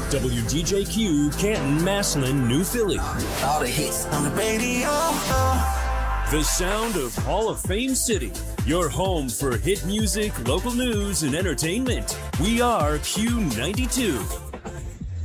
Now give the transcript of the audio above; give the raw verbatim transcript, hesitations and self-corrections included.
W D J Q, Canton, Massillon, New Philly. All the hits on the radio. Oh. The sound of Hall of Fame City. Your home for hit music, local news, and entertainment. We are Q ninety-two.